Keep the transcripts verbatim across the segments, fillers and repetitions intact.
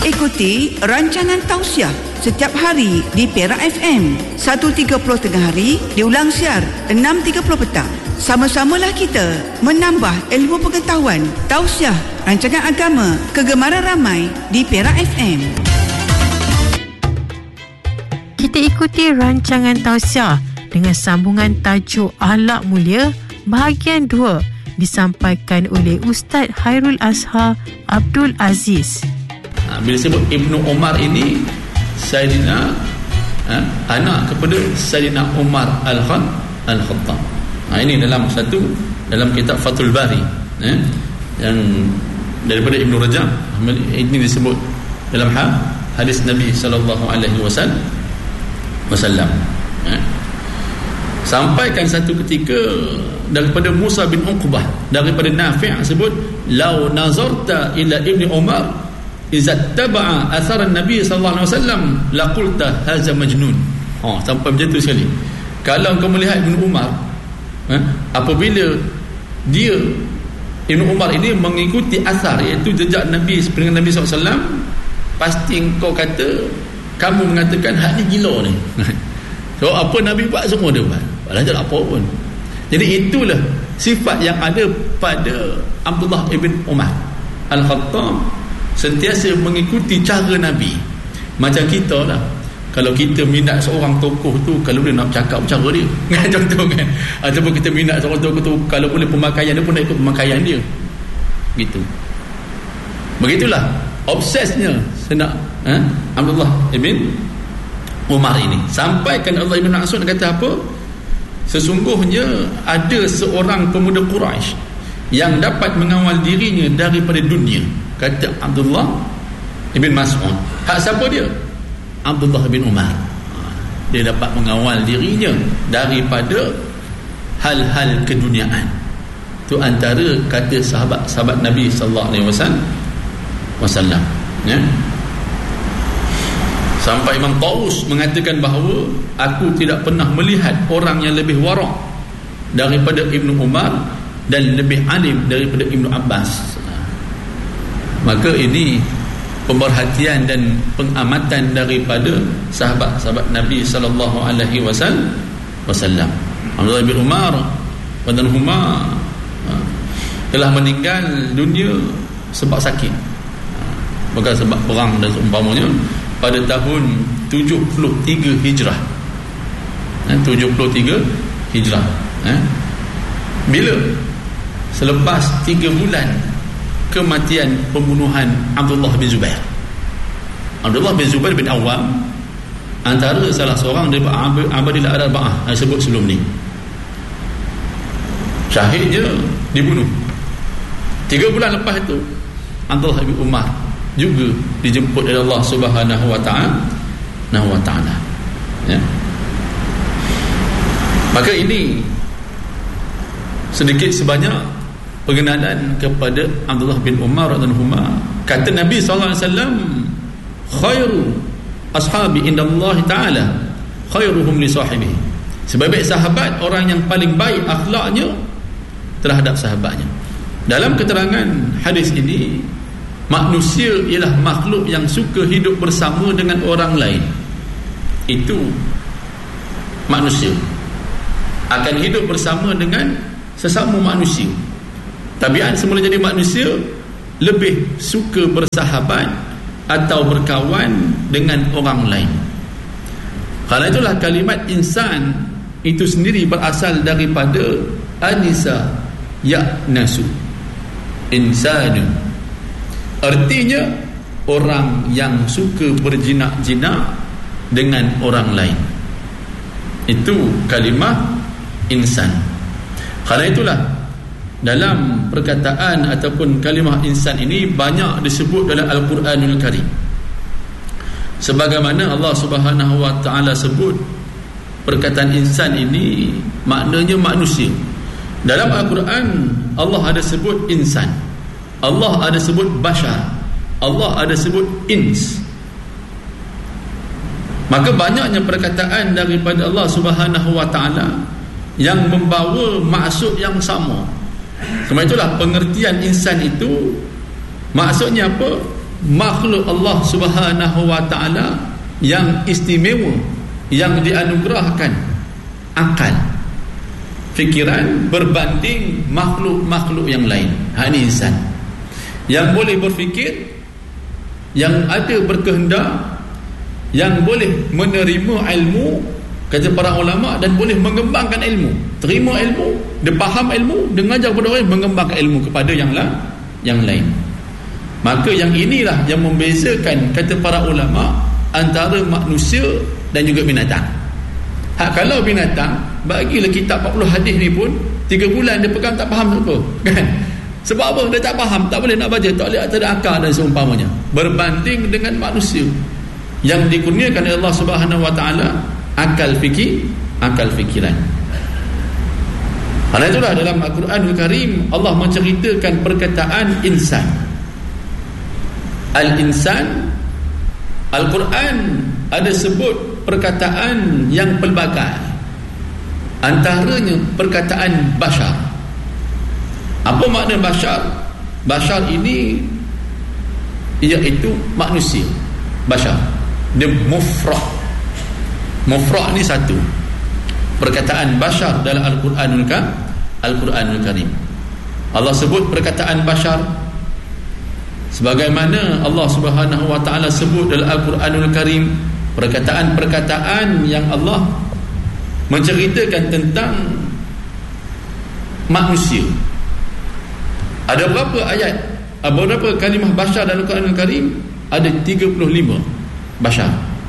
Ikuti rancangan tausiah setiap hari di Perak F M satu tiga puluh tengah hari, diulang siar enam tiga puluh petang. Sama-samalah kita menambah ilmu pengetahuan. Tausiah rancangan agama kegemaran ramai di Perak F M. Kita ikuti rancangan tausiah dengan sambungan tajuk Akhlak Mulia bahagian dua disampaikan oleh Ustaz Hairul Azhar Abdul Aziz. Bila sebut Ibnu Umar ini Sayyidina ha, anak kepada Sayyidina Umar Al-Khan Al-Khattab. Ha, ini dalam satu dalam kitab Fathul Bari eh, yang daripada Ibnu Rajab. Ini disebut dalam hadis Nabi sallallahu alaihi wasallam. Eh. Sampaikan satu ketika daripada Musa bin Uqbah, daripada Nafi' sebut lau nazarta ila Ibni Umar iza taba'a atharan Nabi sallallahu alaihi wasallam laqulta hadza majnun. Ha, sampai macam tu sekali. Kalau kau melihat Ibnu Umar, eh, apabila dia Ibnu Umar ini mengikuti asar, iaitu jejak Nabi dengan Nabi sallallahu alaihi wasallam, pasti kau kata kamu mengatakan hak ni gila ni. So apa Nabi buat semua dia buat. Walau tak apa pun. Jadi itulah sifat yang ada pada Abdullah ibn Umar Al-Khattab, sentiasa mengikuti cara Nabi. Macam kita lah, kalau kita minat seorang tokoh tu, kalau dia nak cakap cara dia kan, contoh kan, ataupun kita minat seorang tokoh tu, kalau boleh pemakaian dia pun nak ikut pemakaian dia gitu. Begitulah obsesnya senak eh? Abdullah ibn Umar ini. Sampaikan Allah ibn Mas'ud kata apa? Sesungguhnya ada seorang pemuda Quraisy yang dapat mengawal dirinya daripada dunia, kata Abdullah ibn Mas'ud. Hak siapa dia? Abdullah bin Umar. Dia dapat mengawal dirinya daripada hal-hal keduniaan. Itu antara kata sahabat-sahabat Nabi sallallahu alaihi wasallam. Ya. Sampai Imam Taus mengatakan bahawa aku tidak pernah melihat orang yang lebih warak daripada Ibnu Umar dan lebih alim daripada Ibnu Abbas. Maka ini pemerhatian dan pengamatan daripada sahabat-sahabat Nabi sallallahu alaihi wasallam. Abdullah bin Umar radhiyallahu telah meninggal dunia sebab sakit, bukan sebab perang dan seumpamanya, pada tahun tujuh puluh tiga Hijrah. tujuh puluh tiga Hijrah. Bila? Selepas tiga bulan kematian pembunuhan Abdullah bin Zubair. Abdullah bin Zubair bin Awam antara salah seorang daripada Abadilah Arba'ah yang sebut sebelum ni. Syahidnya dibunuh. Tiga bulan lepas itu Abdullah bin Umar juga dijemput oleh Allah Subhanahu wa ta'ala. Ya. Maka ini sedikit sebanyak pengenalan kepada Abdullah bin Umar radhiyallahu anhu. Kata Nabi sallallahu alaihi wasallam, khairu ashabi indallahi ta'ala khairuhum li sahibihi. Sebaik-baik sahabat orang yang paling baik akhlaknya terhadap sahabatnya. Dalam keterangan hadis ini, manusia ialah makhluk yang suka hidup bersama dengan orang lain. Itu manusia akan hidup bersama dengan sesama manusia. Tabiat semula jadi manusia lebih suka bersahabat atau berkawan dengan orang lain. Karena itulah kalimat insan itu sendiri berasal daripada anisa ya'nasu, insanu. Artinya orang yang suka berjinak-jinak dengan orang lain. Itu kalimah insan. Karena itulah dalam perkataan ataupun kalimah insan ini banyak disebut dalam Al-Quranul Karim. Sebagaimana Allah Subhanahu wa ta'ala sebut perkataan insan ini maknanya manusia. Dalam Al-Quran Allah ada sebut insan, Allah ada sebut bashar, Allah ada sebut ins. Maka banyaknya perkataan daripada Allah Subhanahu wa ta'ala yang membawa maksud yang sama. Sebab itulah pengertian insan itu maksudnya apa? makhluk Allah Subhanahu wa taala yang istimewa, yang dianugerahkan akal, fikiran berbanding makhluk-makhluk yang lain. Ha, ini insan yang boleh berfikir, yang ada berkehendak, yang boleh menerima ilmu, kata para ulama, dan boleh mengembangkan ilmu. Terima ilmu, dia faham ilmu, dia mengajar kepada orang, mengembangkan ilmu kepada yang lain, yang lain. Maka yang inilah yang membezakan, kata para ulama, antara manusia dan juga binatang. Hak kalau binatang, bagilah kitab empat puluh hadis ni pun tiga bulan dia pegang tak faham apa, kan? Sebab apa? Dia tak faham, tak boleh nak baca, tak boleh ada akal dan seumpamanya. Berbanding dengan manusia yang dikurniakan oleh Allah Subhanahu wa taala akal fikir, akal fikiran. Karena itulah dalam Al-Quranul Karim Allah menceritakan perkataan insan. Al-insan, Al-Quran ada sebut perkataan yang pelbagai, antaranya perkataan bashar. Apa makna bashar? Bashar ini iaitu manusia. Bashar dia mufrad. Mufrad ni satu. Perkataan bashar dalam Al-Quranul Karim, Al-Quranul Karim Allah sebut perkataan bashar sebagaimana Allah Subhanahu wa taala sebut dalam Al-Quranul Karim perkataan-perkataan yang Allah menceritakan tentang manusia. Ada berapa ayat, ada berapa kalimah bashar dalam Al-Quranul Karim? Ada tiga puluh lima bashar.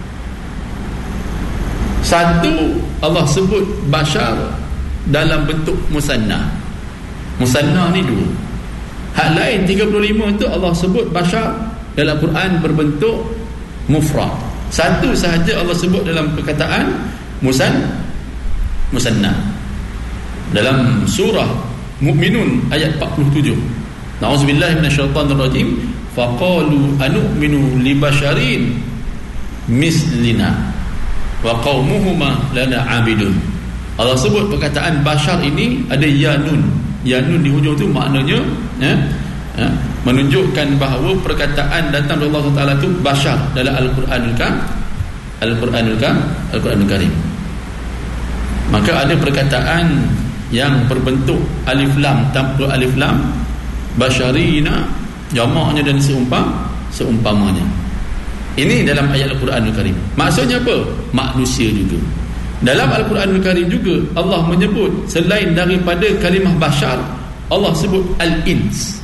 Satu, Allah sebut bashar dalam bentuk musanna. Musanna ni dua. Hak lain tiga puluh lima itu Allah sebut bashar dalam Quran berbentuk mufrad. Satu sahaja Allah sebut dalam perkataan musan musanna. Dalam surah Mu'minun ayat empat puluh tujuh. Na'udzubillahi minasyaitanir rajim. Faqalu anu'minu libasharin mislina wa qaumuhuma lana 'abidun. Allah sebut perkataan bashar ini ada ya nun. Ya nun di hujung tu maknanya ya, ya, menunjukkan bahawa perkataan datang dari Allah Taala itu bashar dalam Al-Quranul Karim. Al-Quranul Karim, Al-Quranul Karim. Maka ada perkataan yang berbentuk alif lam tanpa alif lam, basharina, jamaknya dan seumpam seumpamanya. Ini dalam ayat Al-Quranul Karim. Maksudnya apa? Manusia juga. Dalam Al-Quranul Karim juga Allah menyebut selain daripada kalimah bashar, Allah sebut al-ins.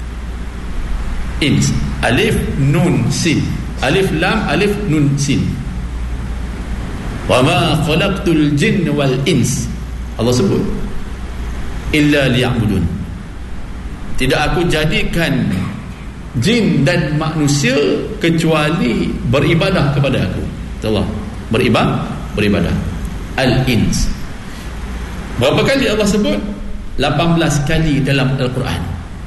Ins, alif nun sin, alif lam alif nun sin. Wa ma khalaqtul jinna wal ins, Allah sebut illa liya'budun. Tidak aku jadikan jin dan manusia kecuali beribadah kepada aku. Allah beribadah, beribadah. Al-ins. Berapa kali Allah sebut? lapan belas kali dalam Al-Quran.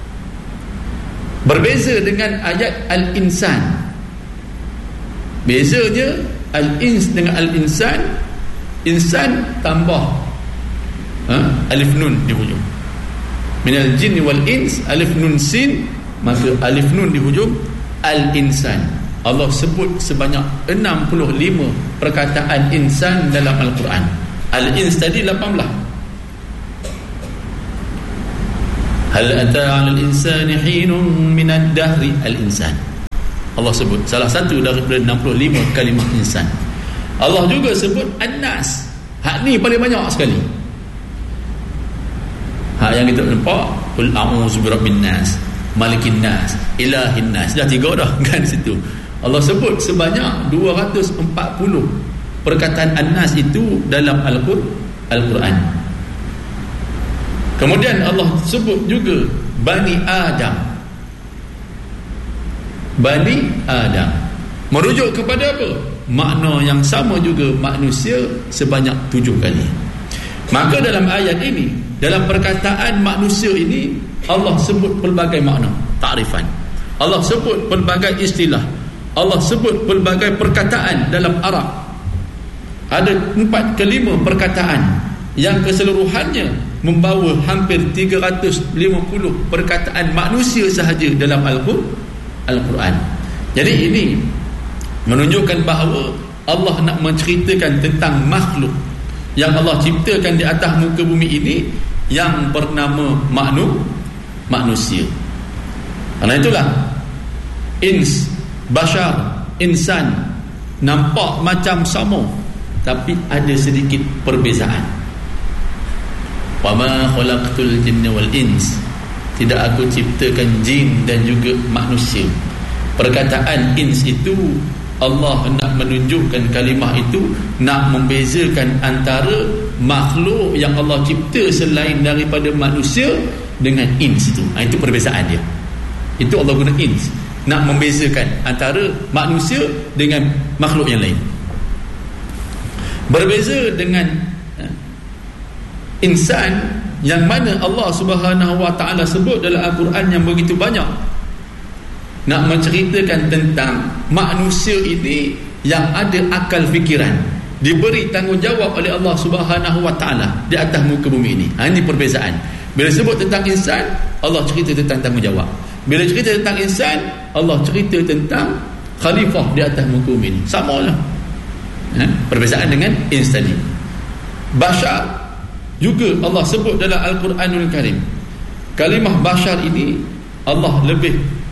Berbeza dengan ayat Al-Insan. Bezanya Al-ins dengan Al-Insan, insan tambah ha? alif nun di hujung. Minal jinni wal ins, alif nun sin, maka alif nun di hujung Al-Insan. Allah sebut sebanyak enam puluh lima perkataan insan dalam Al-Quran. Al-ins tadi lapan belas. Hal ata 'alal insani hinun minad dahri, al-insan. Allah sebut salah satu daripada enam puluh lima kalimah insan. Allah juga sebut an-nas. Hak ni paling banyak sekali. Hak yang kita nampak, qul a'udzu birabbin nas, malikin nas, ilahin nas. Dah tiga dah kan situ. Allah sebut sebanyak dua ratus empat puluh perkataan an-nas itu dalam Al-Quran. Kemudian Allah sebut juga Bani Adam. Bani Adam merujuk kepada apa? Makna yang sama juga, manusia, sebanyak tujuh kali. Maka dalam ayat ini, dalam perkataan manusia ini, Allah sebut pelbagai makna, ta'rifan. Allah sebut pelbagai istilah. Allah sebut pelbagai perkataan dalam Arab. Ada empat ke lima perkataan yang keseluruhannya membawa hampir tiga ratus lima puluh perkataan manusia sahaja dalam Al-Quran. Jadi ini menunjukkan bahawa Allah nak menceritakan tentang makhluk yang Allah ciptakan di atas muka bumi ini yang bernama makhluk manusia. Karena itulah ins, bashar, insan nampak macam sama, tapi ada sedikit perbezaan. Wa ma khalaqtul jinna wal ins, tidak aku ciptakan jin dan juga manusia. Perkataan ins itu Allah nak menunjukkan kalimah itu nak membezakan antara makhluk yang Allah cipta selain daripada manusia dengan ins itu. Ha, itu perbezaan dia. Itu Allah guna ins nak membezakan antara manusia dengan makhluk yang lain. Berbeza dengan ha, insan yang mana Allah Subhanahu wa taala sebut dalam Al-Quran yang begitu banyak, nak menceritakan tentang manusia ini yang ada akal fikiran, diberi tanggungjawab oleh Allah Subhanahu wa taala di atas muka bumi ini. Ha, ini perbezaan. Bila sebut tentang insan, Allah cerita tentang tanggungjawab. Bila cerita tentang insan, Allah cerita tentang khalifah di atas muka bumi ini. Samalah. Ha, perbezaan dengan ins tadi. Bashar juga Allah sebut dalam Al-Quranul Karim. Kalimah bashar ini Allah lebih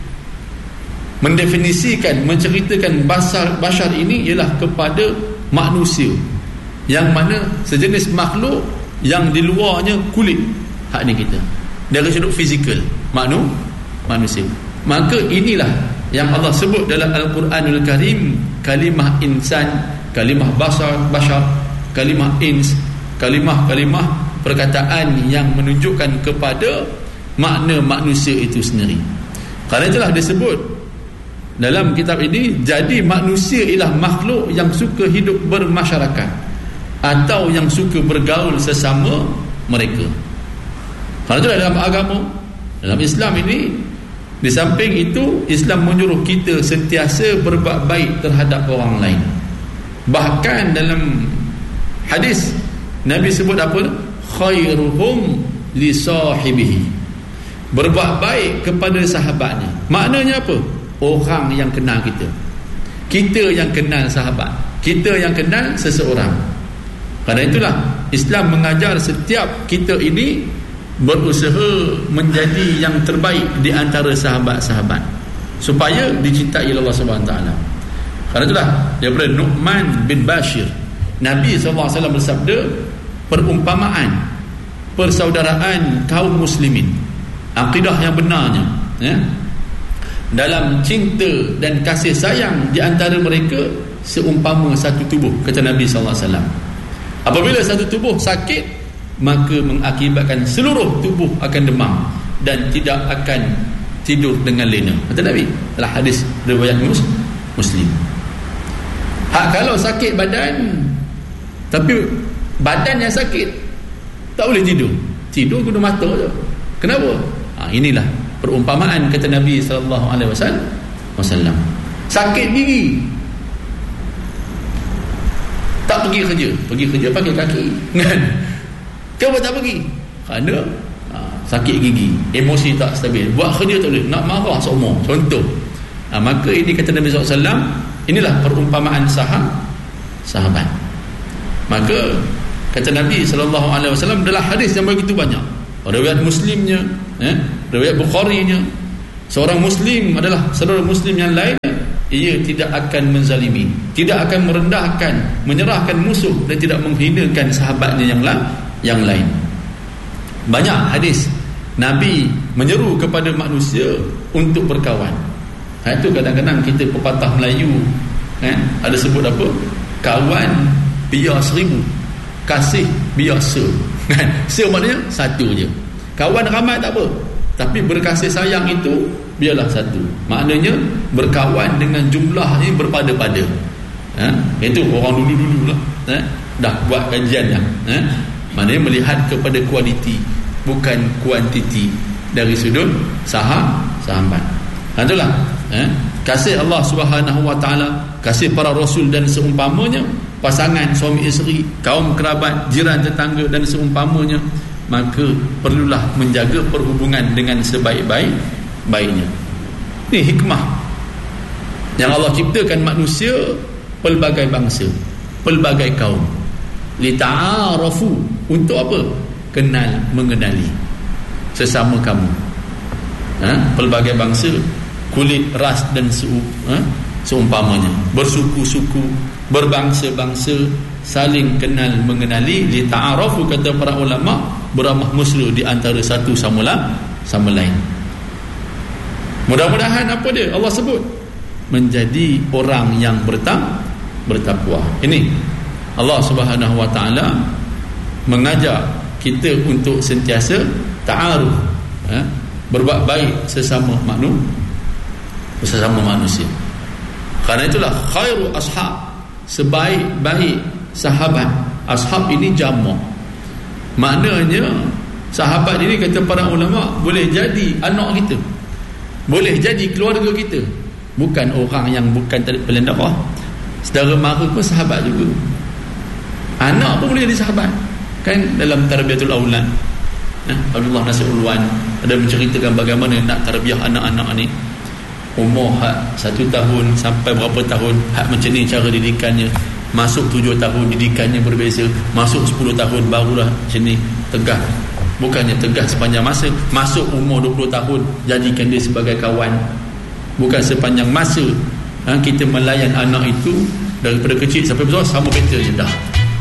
mendefinisikan, menceritakan bashar, bashar ini ialah kepada manusia, yang mana sejenis makhluk yang di luarnya kulit. Hak ni kita dari sudut fizikal maknu manusia. Maka inilah yang Allah sebut dalam Al-Quranul Karim, kalimah insan, kalimah bashar, bashar, kalimah ins, kalimah-kalimah perkataan yang menunjukkan kepada makna manusia itu sendiri. Kerana itulah disebut dalam kitab ini, jadi manusia ialah makhluk yang suka hidup bermasyarakat atau yang suka bergaul sesama mereka. Kerana itulah dalam agama, dalam Islam ini, di samping itu Islam menyuruh kita sentiasa berbuat baik terhadap orang lain. Bahkan dalam hadis Nabi sebut apa? Khairuhum li sahibihi, berbuat baik kepada sahabatnya. Maknanya apa? Orang yang kenal kita, kita yang kenal sahabat, kita yang kenal seseorang. Kerana itulah Islam mengajar setiap kita ini berusaha menjadi yang terbaik di antara sahabat-sahabat supaya dicintai oleh Allah Subhanahu Wa Taala. Kerana itulah daripada Nu'man bin Bashir, Nabi sallallahu alaihi wasallam bersabda, perumpamaan persaudaraan kaum muslimin, akidah yang benarnya, ya, dalam cinta dan kasih sayang di antara mereka seumpama satu tubuh, kata Nabi sallallahu alaihi wasallam. Apabila satu tubuh sakit, maka mengakibatkan seluruh tubuh akan demam dan tidak akan tidur dengan lena, kata Nabi dalam hadis riwayat Muslim. Hak kalau sakit badan, tapi badan yang sakit tak boleh tidur, tidur guna mata je. Kenapa? Ha, inilah perumpamaan kata Nabi sallallahu alaihi wasallam. Sakit gigi, tak pergi kerja, pergi kerja pakai kaki kan? Kenapa tak pergi? Kerana ha, sakit gigi, emosi tak stabil, buat kerja tak boleh, nak marah seumur, contoh. Ha, maka ini kata Nabi sallallahu alaihi wasallam, inilah perumpamaan sahab sahabat. Maka kata Nabi sallallahu alaihi wasallam dalam hadis yang begitu banyak, riwayat Muslimnya, eh, riwayat Bukharinya, seorang Muslim adalah saudara Muslim yang lain, ia tidak akan menzalimi, tidak akan merendahkan, menyerahkan musuh dan tidak menghinakan sahabatnya yang lain. Yang lain. Banyak hadis Nabi menyeru kepada manusia untuk berkawan. Ha, itu kadang-kadang kita pepatah Melayu, kan, ada sebut apa? Kawan biar seribu, kasih biar se. Kan? Se maknanya satu je. Kawan ramai tak apa, tapi berkasih sayang itu biarlah satu. Maknanya berkawan dengan jumlahnya berpada-pada. Ha? Itu orang dulu-dulu lah, ha? Dah buat kajian dah, ha? Maknanya melihat kepada kualiti, bukan kuantiti dari sudut saham sahabat. Itulah, eh, kasih Allah Subhanahu Wa Taala, kasih para rasul dan seumpamanya, pasangan suami isteri, kaum kerabat, jiran tetangga dan seumpamanya, maka perlulah menjaga perhubungan dengan sebaik-baik baiknya. Ini hikmah Yang Allah ciptakan manusia pelbagai bangsa, pelbagai kaum. Lita'arafu, untuk apa? Kenal, mengenali sesama kamu. Ha? Pelbagai bangsa, kulit, ras dan suku, ha? seumpamanya, bersuku-suku, berbangsa-bangsa, saling kenal mengenali. Lita'arafu, kata para ulama, beramah mesra di antara satu sama lain, sama lain. Mudah-mudahan apa dia Allah sebut? Menjadi orang yang bertak bertakwa. Ini Allah Subhanahu wa taala mengajak kita untuk sentiasa ta'aruf, ha? berbuat baik sesama manusia, sesama manusia. Karena itulah khairu ashab, sebaik-baik sahabat. Ashab ini jamak, maknanya sahabat ini, kata para ulama, boleh jadi anak kita, boleh jadi keluarga kita, bukan orang yang bukan pilihan dakwah. Saudara mara pun sahabat juga, anak pun boleh jadi sahabat. Kan dalam tarbiyatul aulad, nah, Abdullah Nasir Ulwan ada menceritakan bagaimana nak tarbiyah anak-anak ni, umur hak satu tahun sampai berapa tahun, hak macam ni cara didikannya. Masuk tujuh tahun didikannya berbeza, masuk sepuluh tahun barulah macam ni tegas. Bukannya tegas sepanjang masa, masuk umur dua puluh tahun jadikan dia sebagai kawan. Bukan sepanjang masa, ha, kita melayan anak itu daripada kecil sampai besar sama kereta je dah.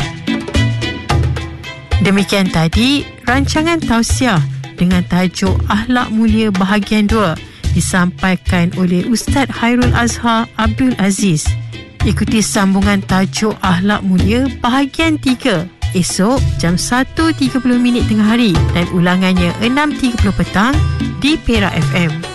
Demikian tadi rancangan tausiah dengan tajuk Akhlak Mulia bahagian dua disampaikan oleh Ustaz Hairul Azhar Abdul Aziz. Ikuti sambungan tajuk Akhlak Mulia bahagian tiga esok jam satu tiga puluh minit tengah hari dan ulangannya enam tiga puluh petang di Perak F M.